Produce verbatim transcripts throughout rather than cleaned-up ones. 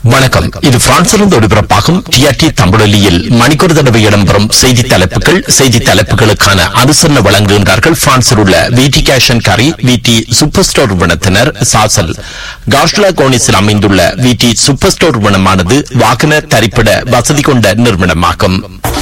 வணக்கம். இது பிரான்சிலிருந்து ஒளிபரப்பாகும் டிஆர்டி தமிழொலியில் மணிக்கொரு தடவை இடம்பெறும் செய்தி தலைப்புகள். செய்தி தலைப்புகளுக்கான அனுசரணை வழங்குகின்றார்கள் பிரான்சில் உள்ள விடி கேஷ் அண்ட் கரி விடி சூப்பர் ஸ்டோர் நிறுவனத்தினர். சாசல் கார்ஷ்லா கோனிஸில் அமைந்துள்ள விடி சூப்பர் ஸ்டோர் நிறுவனமானது வாகன தரிப்பிட வசதி கொண்ட நிறுவனமாகும்.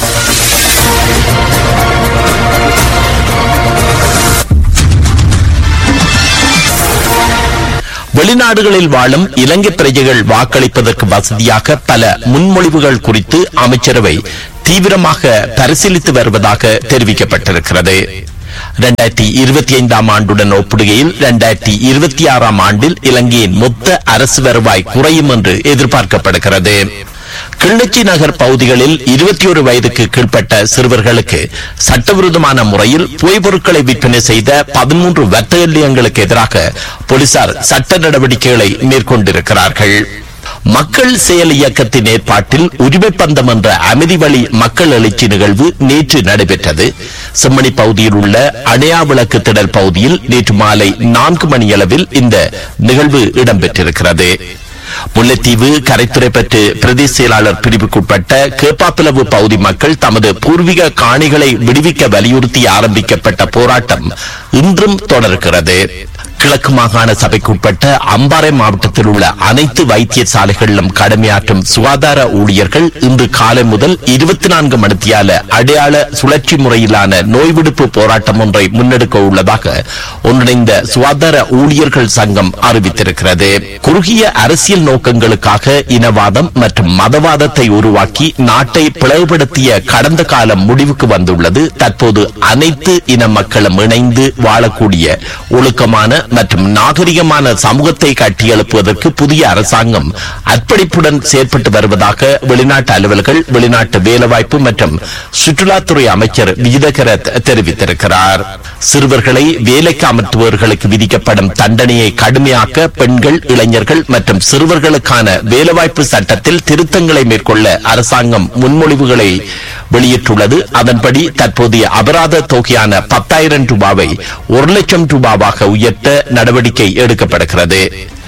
வெளிநாடுகளில் வாழும் இலங்கை பிரஜைகள் வாக்களிப்பதற்கு வசதியாக பல முன்மொழிவுகள் குறித்து அமைச்சரவை தீவிரமாக பரிசீலித்து வருவதாக தெரிவிக்கப்பட்டிருக்கிறது. இரண்டாயிரத்தி இருபத்தி ஐந்தாம் ஆண்டுடன் ஒப்பிடுகையில் இரண்டாயிரத்தி இருபத்தி ஆறாம் ஆண்டில் இலங்கையின் மொத்த அரசு வருவாய் குறையும் என்று எதிர்பார்க்கப்படுகிறது. கிளிநொச்சி நகர் பகுதிகளில் இருபத்தி ஒரு வயதுக்கு கீழ்ப்பட்ட சிறுவர்களுக்கு சட்டவிரோதமான முறையில் புகை பொருட்களை விற்பனை செய்த பதிமூன்று வர்த்தக நிலையங்களுக்கு எதிராக போலீசார் சட்ட நடவடிக்கைகளை மேற்கொண்டிருக்கிறார்கள். மக்கள் செயல் இயக்கத்தின் ஏற்பாட்டில் உரிமை பந்தம் என்ற அமைதி வழி மக்கள் எழுச்சி நிகழ்வு நேற்று நடைபெற்றது. செம்மணி பகுதியில் உள்ள அணையா விளக்கு திடல் பகுதியில் நேற்று மாலை நான்கு மணியளவில் இந்த நிகழ்வு இடம்பெற்றிருக்கிறது. முல்லைத்தீவு கரைத்துறை பற்று பிரதேச செயலாளர் பிரிவுக்குட்பட்ட கேப்பாப்பிளவு பகுதி மக்கள் தமது பூர்வீக காணிகளை விடுவிக்க வலியுறுத்தி ஆரம்பிக்கப்பட்ட போராட்டம் இன்றும் தொடர்கிறது. கிழக்கு மாகாண சபைக்குட்பட்ட அம்பாறை மாவட்டத்தில் உள்ள அனைத்து வைத்தியசாலைகளிலும் கடமையாற்றும் சுகாதார ஊழியர்கள் இன்று காலை முதல் இருபத்தி நான்கு மணித்தியால அடையாள சுழற்சி முறையிலான நோய் விடுப்பு போராட்டம் ஒன்றை முன்னெடுக்க உள்ளதாக ஒன்றிணைந்த சுகாதார ஊழியர்கள் சங்கம் அறிவித்திருக்கிறது. குறுகிய அரசியல் நோக்கங்களுக்காக இனவாதம் மற்றும் மதவாதத்தை உருவாக்கி நாட்டை பிளவுபடுத்திய கடந்த காலம் முடிவுக்கு வந்துள்ளது. தற்போது அனைத்து இன மக்களும் இணைந்து வாழக்கூடிய ஒழுக்கமான மற்றும் நாகரிகமான சமூகத்தை கட்டியெழுப்புவதற்கு புதிய அரசாங்கம் அர்ப்பணிப்புடன் செயற்பட்டு வருவதாக வெளிநாட்டு அலுவலர்கள், வெளிநாட்டு வேலைவாய்ப்பு மற்றும் சுற்றுலாத்துறை அமைச்சர் விஜிதகர தெரிவித்திருக்கிறார். சிறுவர்களை வேலைக்கு அமர்த்துபவர்களுக்கு விதிக்கப்படும் தண்டனையை கடுமையாக்க பெண்கள், இளைஞர்கள் மற்றும் சிறுவர்களுக்கான வேலைவாய்ப்பு சட்டத்தில் திருத்தங்களை மேற்கொள்ள அரசாங்கம் முன்மொழிவுகளை வெளியிட்டுள்ளது. அதன்படி தற்போதைய அபராத தொகையான பத்தாயிரம் ரூபாவை ஒரு லட்சம் ரூபாவாக உயர்த்த நடவடிக்கை எடுக்கப்படுகிறது.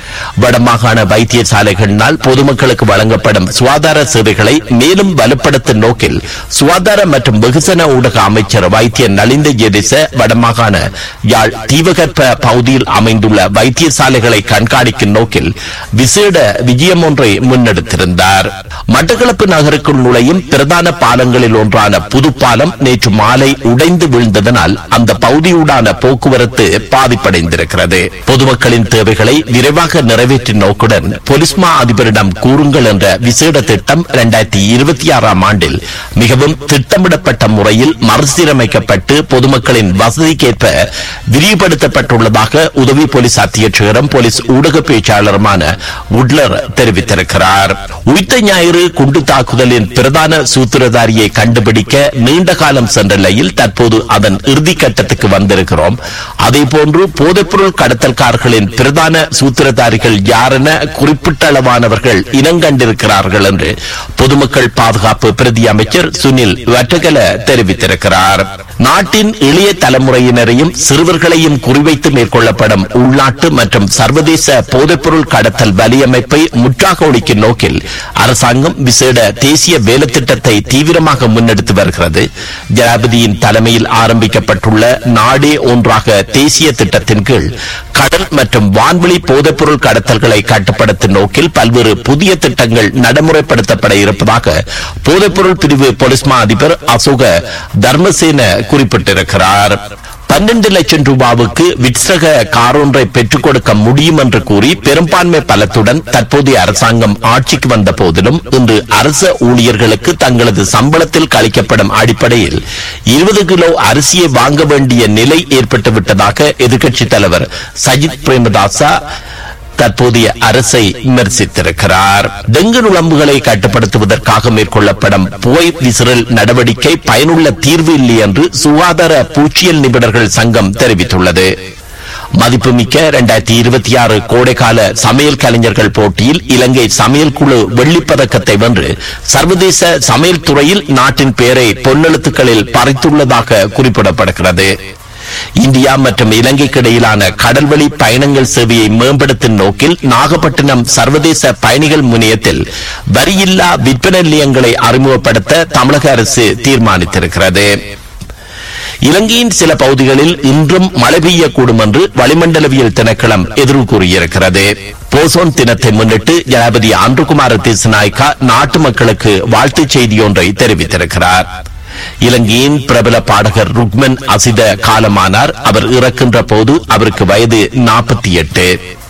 வடமாகாண வைத்தியசாலைகளினால் பொதுமக்களுக்கு வழங்கப்படும் சுகாதார சேவைகளை மேலும் வலுப்படுத்தும் நோக்கில் சுகாதார மற்றும் வெகுஜன ஊடக அமைச்சர் வைத்திய நலிந்த ஜெதிச வடமாகாண யாழ் தீவகற்ப பகுதியில் அமைந்துள்ள வைத்தியசாலைகளை கண்காணிக்கும் நோக்கில் விசேட விஜயம் ஒன்றை முன்னெடுத்திருந்தார். மட்டக்களப்பு நகருக்குள் நுழையும் பிரதான பாலங்களில் ஒன்றான புதுப்பாலம் நேற்று மாலை உடைந்து வீழ்ந்ததனால் அந்த பகுதியூடான போக்குவரத்து பாதிப்படைந்திருக்கிறது. பொதுமக்களின் தேவைகளை விரைவாக நிறைவேற்றும் நோக்குடன் பொலிஸ்மா அதிபரிடம் கூறுங்கள் என்ற விசேட திட்டம் இரண்டாயிரத்தி இருபத்தி ஆறாம் ஆண்டில் மிகவும் திட்டமிடப்பட்ட முறையில் மறுசீரமைக்கப்பட்டு பொதுமக்களின் வசதிக்கேற்ப விரிவுபடுத்தப்பட்டுள்ளதாக உதவி போலீஸ் அத்தியட்சகரும் போலீஸ் ஊடக பேச்சாளருமான உட்லர் தெரிவித்திருக்கிறார். உயிர்த்த ஞாயிறு குண்டு தாக்குதலின் பிரதான சூத்திரதாரியை கண்டுபிடிக்க நீண்ட காலம் சென்ற நிலையில் தற்போது அதன் இறுதி கட்டத்துக்கு வந்திருக்கிறோம். அதேபோன்று போதைப்பொருள் கடத்தல்காரர்களின் பிரதான சூத்திரதாரி யாரென குறிப்பிட்ட அளவானவர்கள் இனங்கண்டிருக்கிறார்கள் என்று பொதுமக்கள் பாதுகாப்பு பிரதி அமைச்சர் சுனில் வட்டகல தெரிவித்திருக்கிறார். நாட்டின் இளைய தலைமுறையினரையும் சிறுவர்களையும் குறிவைத்து மேற்கொள்ளப்படும் உள்நாட்டு மற்றும் சர்வதேச போதைப்பொருள் கடத்தல் வலியமைப்பை முற்றாக ஒழிக்கும் நோக்கில் அரசாங்கம் விசேட தேசிய வேலை திட்டத்தை தீவிரமாக முன்னெடுத்து வருகிறது. ஜனாதிபதியின் தலைமையில் ஆரம்பிக்கப்பட்டுள்ள நாடே ஒன்றாக தேசிய திட்டத்தின் கீழ் கடல் மற்றும் வான்வெளி போதைப்பொருள் கடத்தல்களை கட்டுப்படுத்தும் நோக்கில் பல்வேறு புதிய திட்டங்கள் நடைமுறைப்படுத்தப்பட இருப்பதாக போதைப்பொருள் பிரிவு போலீஸ்மா அதிபர் அசோக தர்மசேன குறிப்பிட்டிருக்கிறார். பன்னெண்டு லட்சம் ரூபாவுக்கு விட்சக கார் ஒன்றை பெற்றுக் கொடுக்க முடியும் என்று கூறி பெரும்பான்மை பலத்துடன் தற்போதைய அரசாங்கம் ஆட்சிக்கு வந்த போதிலும் இன்று அரசு ஊழியர்களுக்கு தங்களது சம்பளத்தில் கழிக்கப்படும் அடிப்படையில் இருபது கிலோ அரிசியை வாங்க வேண்டிய நிலை ஏற்பட்டுவிட்டதாக எதிர்க்கட்சித் தலைவர் சஜித் பிரேமதாசா தற்போதைய அரசை விமர்சித்திருக்கிறார். டெங்கு நுழம்புகளை கட்டுப்படுத்துவதற்காக மேற்கொள்ளப்படும் புகை விசிறல் நடவடிக்கை பயனுள்ள தீர்வு இல்லை என்று சுகாதார பூச்சியல் நிபுணர்கள் சங்கம் தெரிவித்துள்ளது. மதிப்புமிக்க இரண்டாயிரத்தி இருபத்தி ஆறு கோடைக்கால சமையல் கலைஞர்கள் போட்டியில் இலங்கை சமையல் குழு வெள்ளிப்பதக்கத்தை வென்று சர்வதேச சமையல் துறையில் நாட்டின் பெயரை பொன்னெழுத்துக்களில் பறித்துள்ளதாக குறிப்பிடப்படுகிறது. இந்தியா மற்றும் இலங்கைக்கு இடையிலான கடல்வழி பயணங்கள் சேவையை மேம்படுத்தும் நோக்கில் நாகப்பட்டினம் சர்வதேச பயணிகள் முனையத்தில் வரியில்லா விற்பனை நிலையங்களை அறிமுகப்படுத்த தமிழக அரசு தீர்மானித்திருக்கிறது. இலங்கையின் சில பகுதிகளில் இன்றும் மழை பெய்யக்கூடும் என்று வளிமண்டலவியல் திணைக்களம் எதிர்வு கூறியிருக்கிறது. போசோன் தினத்தை முன்னிட்டு ஜனாதிபதி அன்ருகுமார திசாநாயக்கா நாட்டு மக்களுக்கு வாழ்த்துச் செய்தி ஒன்றை தெரிவித்திருக்கிறார். இலங்கையின் பிரபல பாடகர் ருக்மன் அசித காலமானார். அவர் இறக்கின்ற போது அவருக்கு வயது நாற்பத்தி எட்டு.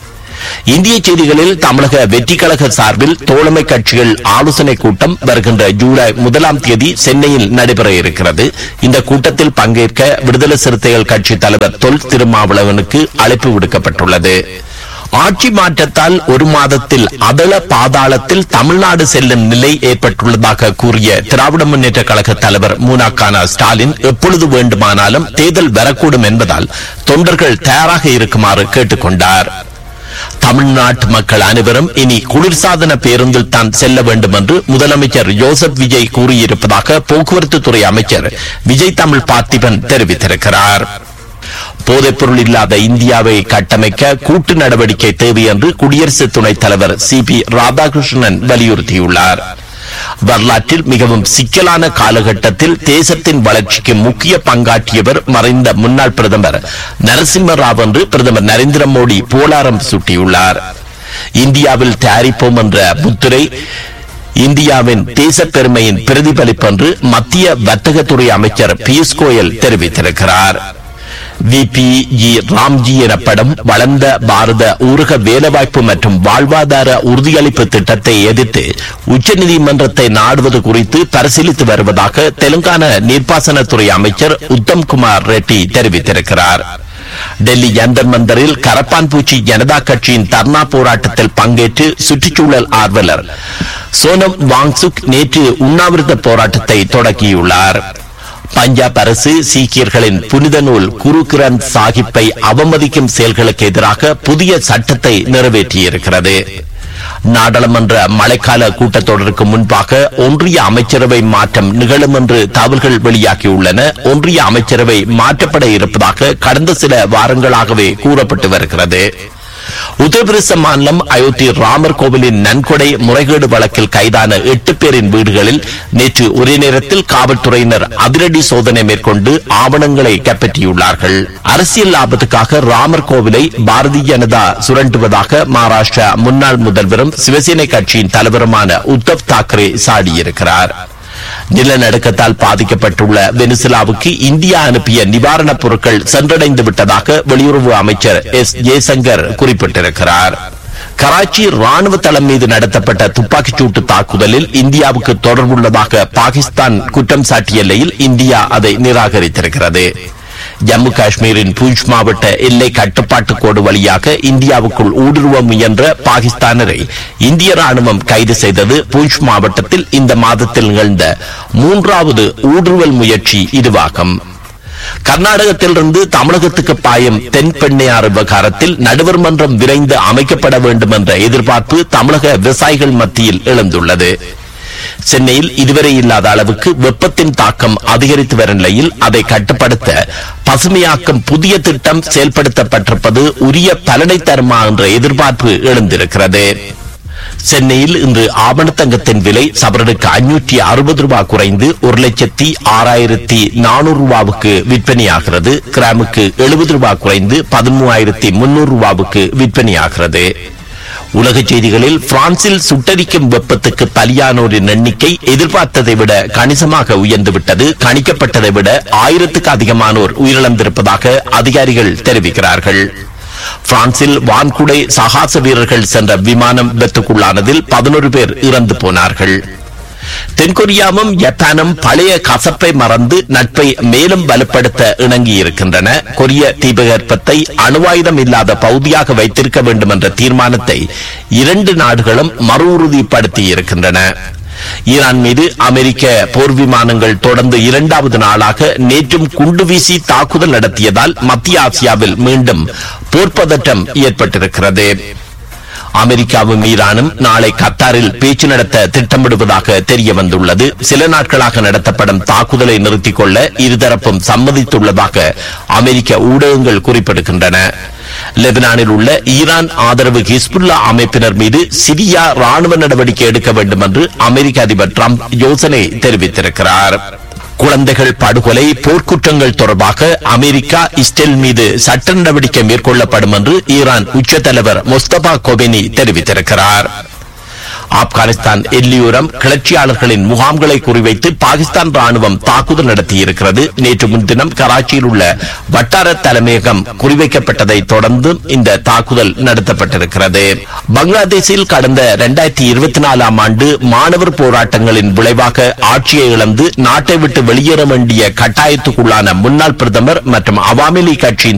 இந்திய செய்திகளில் தமிழக வெற்றி கழக சார்பில் தோழமை கட்சிகள் ஆலோசனை கூட்டம் வருகின்ற ஜூலை முதலாம் தேதி சென்னையில் நடைபெற இருக்கிறது. இந்த கூட்டத்தில் பங்கேற்க விடுதலை சிறுத்தைகள் கட்சி தலைவர் தொல் திருமாவளவனுக்கு அழைப்பு விடுக்கப்பட்டுள்ளது. ஆட்சி மாற்றத்தால் ஒரு மாதத்தில் அதள பாதாளத்தில் தமிழ்நாடு செல்லும் நிலை ஏற்பட்டுள்ளதாக கூறிய திராவிட முன்னேற்ற கழக தலைவர் மூனாக்கான ஸ்டாலின் எப்பொழுது வேண்டுமானாலும் தேர்தல் வரக்கூடும் என்பதால் தொண்டர்கள் தயாராக இருக்குமாறு கேட்டுக் கொண்டார். தமிழ்நாட்டு மக்கள் அனைவரும் இனி குளிர்சாதன பேருந்தில் தான் செல்ல வேண்டும் என்று முதலமைச்சர் ஜோசப் விஜய் கூறியிருப்பதாக போக்குவரத்து துறை அமைச்சர் விஜய் தமிழ் பார்த்திபன் தெரிவித்திருக்கிறார். போதைப்பொருள் இல்லாத இந்தியாவை கட்டமைக்க கூட்டு நடவடிக்கை தேவை என்று குடியரசு துணைத் தலைவர் சி பி ராதாகிருஷ்ணன் வலியுறுத்தியுள்ளார். வரலாற்றில் மிகவும் சிக்கலான காலகட்டத்தில் தேசத்தின் வளர்ச்சிக்கு முக்கிய பங்காற்றியவர் மறைந்த முன்னாள் பிரதமர் நரசிம்ம ராவ் என்று பிரதமர் நரேந்திர மோடி புகழாரம் சூட்டியுள்ளார். இந்தியாவில் தயாரிப்போம் என்ற முத்திரை இந்தியாவின் தேச பெருமையின் பிரதிபலிப்பு என்று மத்திய வர்த்தகத்துறை அமைச்சர் பியூஷ் கோயல் தெரிவித்திருக்கிறார். வி பி ஜி ராம்ஜி எனப்படும் வளர்ந்த பாரத ஊரக வேலைவாய்ப்பு மற்றும் வாழ்வாதார உறுதியளிப்பு திட்டத்தை எதிர்த்து உச்சநீதிமன்றத்தை நாடுவது குறித்து பரிசீலித்து வருவதாக தெலுங்கானா நீர்ப்பாசனத்துறை அமைச்சர் உத்தம் குமார் ரெட்டி தெரிவித்திருக்கிறார். டெல்லி ஜந்தர் மந்தரில் கரப்பான்பூச்சி ஜனதா கட்சியின் தர்ணா போராட்டத்தில் பங்கேற்று சுற்றுச்சூழல் ஆர்வலர் சோனம் வாங்சுக் நேற்று உண்ணாவிரத போராட்டத்தை தொடங்கியுள்ளார். பஞ்சாப் அரசு சீக்கியர்களின் புனித நூல் குரு கிரந்த் சாஹிப்பை அவமதிக்கும் செயல்களுக்கு எதிராக புதிய சட்டத்தை நிறைவேற்றியிருக்கிறது. நாடாளுமன்ற மழைக்கால கூட்டத்தொடருக்கு முன்பாக ஒன்றிய அமைச்சரவை மாற்றம் நிகழும் என்று தகவல்கள் வெளியாகியுள்ளன. ஒன்றிய அமைச்சரவை மாற்றப்பட இருப்பதாக கடந்த சில வாரங்களாகவே கூறப்பட்டு வருகிறது. உத்தரப்பிரதேச மாநிலம் அயோத்தி ராமர் கோவிலின் நன்கொடை முறைகேடு வழக்கில் கைதான எட்டு பேரின் வீடுகளில் நேற்று ஒரே நேரத்தில் காவல்துறையினர் அதிரடி சோதனை மேற்கொண்டு ஆவணங்களை கைப்பற்றியுள்ளார்கள். அரசியல் லாபத்துக்காக ராமர் கோவிலை பாரதிய ஜனதா சுரண்டுவதாக மகாராஷ்டிரா முன்னாள் முதல்வரும் சிவசேனை கட்சியின் தலைவருமான உத்தவ் தாக்கரே சாடியிருக்கிறார். நிலநடுக்கத்தால் பாதிக்கப்பட்டுள்ள வெனிசுலாவுக்கு இந்தியா அனுப்பிய நிவாரணப் பொருட்கள் சென்றடைந்து விட்டதாக வெளியுறவு அமைச்சர் எஸ் ஜெய்சங்கர் குறிப்பிட்டிருக்கிறார். கராச்சி ராணுவ தளம் மீது நடத்தப்பட்ட துப்பாக்கிச் சூட்டு தாக்குதலில் இந்தியாவுக்கு தொடர்புள்ளதாக பாகிஸ்தான் குற்றம் சாட்டிய நிலையில் இந்தியா அதை நிராகரித்திருக்கிறது. ஜம்மு காஷ்மீரின் பூஞ்ச் மாவட்ட எல்லை கட்டுப்பாட்டு கோடு வழியாக இந்தியாவுக்குள் ஊடுருவ முயன்ற பாகிஸ்தானரை இந்திய ராணுவம் கைது செய்தது. பூஞ்ச் மாவட்டத்தில் இந்த மாதத்தில் நிகழ்ந்த மூன்றாவது ஊடுருவல் முயற்சி இதுவாகும். கர்நாடகத்திலிருந்து தமிழகத்துக்கு பாயும் தென்பெண்ணையாறு விவகாரத்தில் நடுவர் மன்றம் விரைந்து அமைக்கப்பட வேண்டும் என்ற எதிர்பார்ப்பு தமிழக விவசாயிகள் மத்தியில் எழுந்துள்ளது. சென்னையில் இதுவரை இல்லாத அளவுக்கு வெப்பத்தின் தாக்கம் அதிகரித்து வரும் நிலையில் அதை கட்டுப்படுத்த பசுமையாக்கும் புதிய திட்டம் செயல்படுத்தப்பட்டிருப்பது உரிய பலனை தருமா என்ற எதிர்பார்ப்பு எழுந்திருக்கிறது. சென்னையில் இன்று ஆவணத்தங்கத்தின் விலை சவரனுக்கு ஐநூற்றி அறுபது ரூபாய் குறைந்து ஒரு லட்சத்தி ஆறாயிரத்தி நானூறு ரூபாவுக்கு விற்பனையாகிறது. கிராமுக்கு எழுபது ரூபாய் குறைந்து பதிமூவாயிரத்தி முன்னூறு ரூபாவுக்கு விற்பனையாகிறது. உலக செய்திகளில் பிரான்சில் சுட்டரிக்கும் வெப்பத்துக்கு பலியானோரின் எண்ணிக்கை எதிர்பார்த்ததை விட கணிசமாக உயர்ந்துவிட்டது. கணிக்கப்பட்டதை விட ஆயிரத்துக்கு அதிகமானோர் உயிரிழந்திருப்பதாக அதிகாரிகள் தெரிவிக்கிறார்கள். பிரான்சில் வான்குடை சாகச வீரர்கள் சென்ற விமானம் விபத்துக்குள்ளானதில் பதினொரு பேர் இறந்து போனார்கள். தென்கொரியாவும் ஜப்பானும் பழைய கசப்பை மறந்து நட்பை மேலும் வலுப்படுத்த இணங்கியிருக்கின்றன. கொரிய தீபகற்பத்தை அணுவாயுதம் இல்லாத பகுதியாக வைத்திருக்க வேண்டும் என்ற தீர்மானத்தை இரண்டு நாடுகளும் மறு உறுதிப்படுத்தியிருக்கின்றன. ஈரான் மீது அமெரிக்க போர் விமானங்கள் தொடர்ந்து இரண்டாவது நாளாக நேற்றும் குண்டு வீசி தாக்குதல் நடத்தியதால் மத்திய ஆசியாவில் மீண்டும் போர்ப்பதட்டம் ஏற்பட்டிருக்கிறது. அமெரிக்காவும் ஈரானும் நாளை கத்தாரில் பேச்சு நடத்த திட்டமிடுவதாக தெரிய வந்துள்ளது. சில நாட்களாக நடத்தப்படும் தாக்குதலை நிறுத்திக் கொள்ள இருதரப்பும் சம்மதித்துள்ளதாக அமெரிக்க ஊடகங்கள் குறிப்பிடுகின்றன. லெபனானில் உள்ள ஈரான் ஆதரவு ஹிஸ்புல்லா அமைப்பினர் மீது சிரியா ராணுவ நடவடிக்கை எடுக்க வேண்டும் என்று அமெரிக்க அதிபர் டிரம்ப் யோசனை தெரிவித்திருக்கிறார். குழந்தைகள் படுகொலை போர்க்குற்றங்கள் தொடர்பாக அமெரிக்கா இஸ்ரேல் மீது சட்ட நடவடிக்கை மேற்கொள்ளப்படும் என்று ஈரான் உச்ச தலைவர் முஸ்தபா கொபேனி தெரிவித்திருக்கிறார். ஆப்கானிஸ்தான் எல்லையோரம் கிளர்ச்சியாளர்களின் முகாம்களை குறிவைத்து பாகிஸ்தான் ராணுவம் தாக்குதல் நடத்தியிருக்கிறது. நேற்று முன்தினம் கராச்சியில் உள்ள வட்டார தலைமையகம் குறிவைக்கப்பட்டதை தொடர்ந்து இந்த தாக்குதல் நடத்தப்பட்டிருக்கிறது. பங்களாதேஷில் கடந்த இரண்டாயிரத்தி இருபத்தி நாலாம் ஆண்டு மாணவர் போராட்டங்களின் விளைவாக ஆட்சியை இழந்து நாட்டை விட்டு வெளியேற வேண்டிய கட்டாயத்துக்குள்ளான முன்னாள் பிரதமர் மற்றும் அவாமி லீக் கட்சியின்